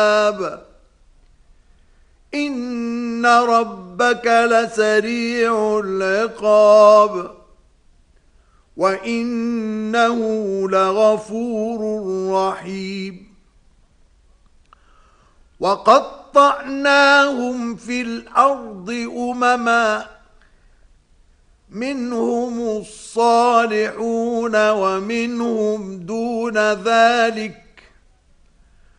إن ربك لسريع العقاب وإنه لغفور رحيم وقطعناهم في الأرض أمما منهم الصالحون ومنهم دون ذلك